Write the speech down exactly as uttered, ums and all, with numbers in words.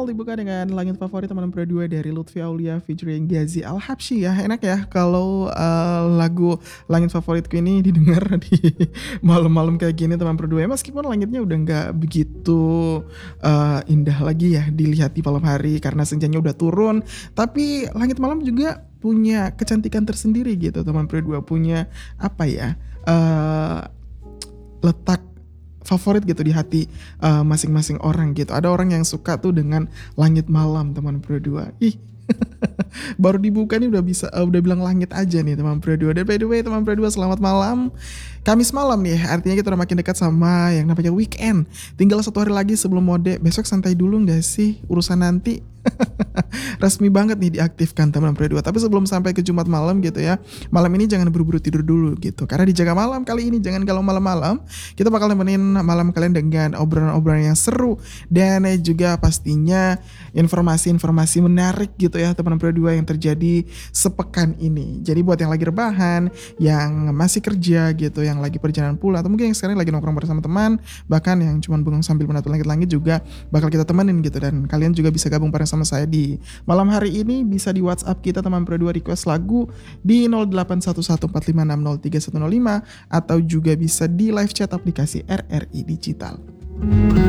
Digital dibuka dengan Langit Favorit teman Pro dua dari Lutfi Aulia featuring Gazi Al-Habsyi ya. Enak ya kalau uh, lagu Langit Favoritku ini didengar di malam-malam kayak gini teman Pro dua. Meskipun langitnya udah nggak begitu uh, indah lagi ya dilihat di malam hari karena senjanya udah turun, tapi langit malam juga punya kecantikan tersendiri gitu teman Pro dua, punya apa ya? Uh, letak favorit gitu di hati uh, masing-masing orang gitu. Ada orang yang suka tuh dengan langit malam teman Pro dua. Ih, baru dibuka nih udah bisa uh, udah bilang langit aja nih teman Pro dua. Dan by the way teman Pro dua, selamat malam. Kamis malam nih, artinya kita udah makin dekat sama yang namanya weekend. Tinggal satu hari lagi sebelum mode. Besok santai dulu gak sih? Urusan nanti. Resmi banget nih diaktifkan teman Pro dua. Tapi sebelum sampai ke Jumat malam gitu ya, malam ini jangan buru-buru tidur dulu gitu. Karena dijaga malam kali ini, jangan galau malam-malam. Kita bakal nemenin malam kalian dengan obrolan-obrolan yang seru. Dan juga pastinya informasi-informasi menarik gitu ya teman Pro dua yang terjadi sepekan ini. Jadi buat yang lagi rebahan, yang masih kerja gitu, yang lagi perjalanan pulang, atau mungkin yang sekarang lagi nongkrong bersama teman, bahkan yang cuma bengong sambil menatap langit-langit juga bakal kita temenin gitu. Dan kalian juga bisa gabung bareng sama saya di malam hari ini. Bisa di WhatsApp kita teman Pro dua, request lagu di nol delapan satu satu empat lima enam nol tiga satu nol lima, atau juga bisa di live chat aplikasi R R I Digital.